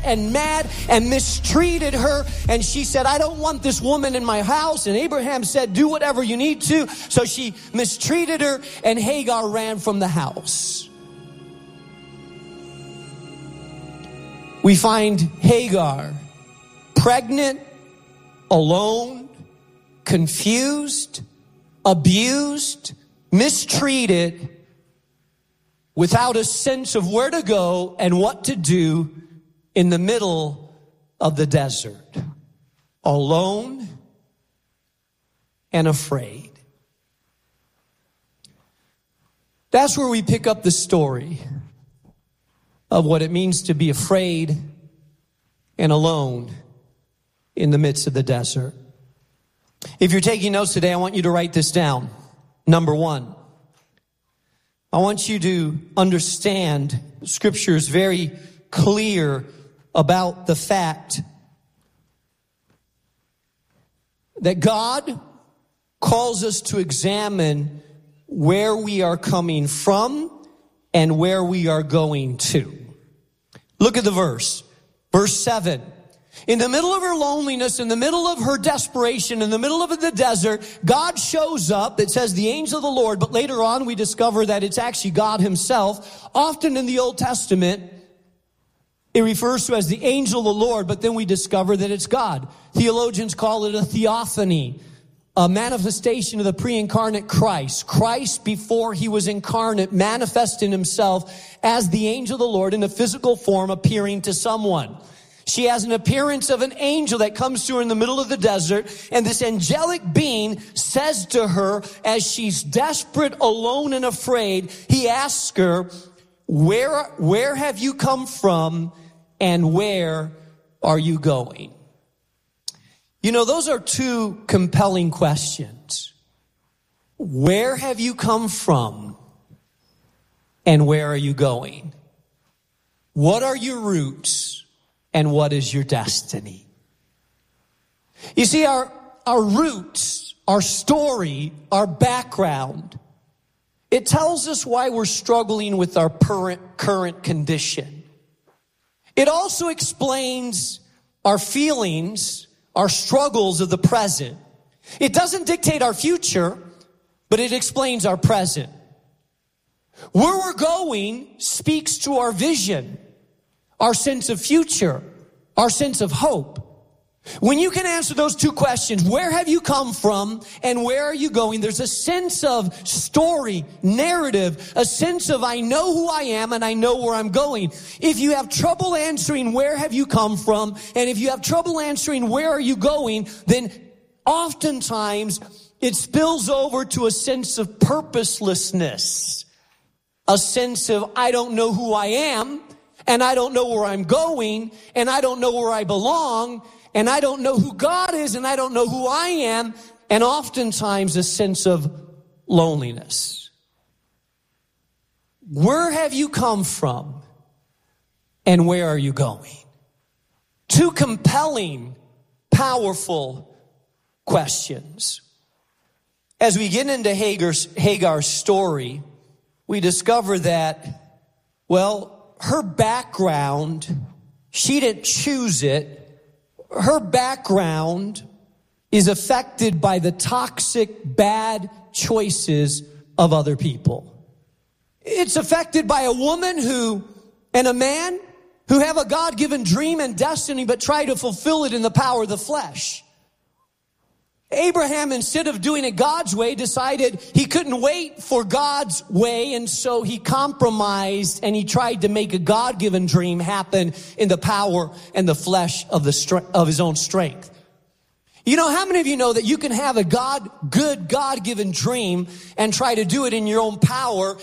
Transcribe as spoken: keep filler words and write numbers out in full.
and mad and mistreated her. And she said, I don't want this woman in my house. And Abraham said, do whatever you need to. So she mistreated her, and Hagar ran from the house. We find Hagar pregnant, alone, confused, abused, mistreated, without a sense of where to go and what to do in the middle of the desert. Alone and afraid. That's where we pick up the story of what it means to be afraid and alone in the midst of the desert. If you're taking notes today, I want you to write this down. Number one, I want you to understand Scripture is very clear about the fact that God calls us to examine where we are coming from and where we are going to. Look at the verse. Verse seven. In the middle of her loneliness, in the middle of her desperation, in the middle of the desert, God shows up. It says the angel of the Lord, but later on we discover that it's actually God himself. Often in the Old Testament, it refers to as the angel of the Lord, but then we discover that it's God. Theologians call it a theophany, a manifestation of the pre-incarnate Christ. Christ, before he was incarnate, manifested himself as the angel of the Lord in a physical form, appearing to someone. She has an appearance of an angel that comes to her in the middle of the desert, and this angelic being says to her, as she's desperate, alone, and afraid, he asks her, where, where have you come from, and where are you going? You know, those are two compelling questions. Where have you come from, and where are you going? What are your roots? And what is your destiny? You see, our, our roots, our story, our background, it tells us why we're struggling with our current, current condition. It also explains our feelings, our struggles of the present. It doesn't dictate our future, but it explains our present. Where we're going speaks to our vision, our sense of future, our sense of hope. When you can answer those two questions, where have you come from and where are you going? There's a sense of story, narrative, a sense of I know who I am and I know where I'm going. If you have trouble answering where have you come from, and if you have trouble answering where are you going, then oftentimes it spills over to a sense of purposelessness, a sense of I don't know who I am, and I don't know where I'm going, and I don't know where I belong, and I don't know who God is, and I don't know who I am, and oftentimes a sense of loneliness. Where have you come from, and where are you going? Two compelling, powerful questions. As we get into Hagar's, Hagar's story, we discover that, well, her background, she didn't choose it. Her background is affected by the toxic, bad choices of other people. It's affected by a woman who, and a man who have a God-given dream and destiny, but try to fulfill it in the power of the flesh. Abraham, instead of doing it God's way, decided he couldn't wait for God's way, and so he compromised and he tried to make a God-given dream happen in the power and the flesh of the strength of his own strength. You know, how many of you know that you can have a God, good God-given dream and try to do it in your own power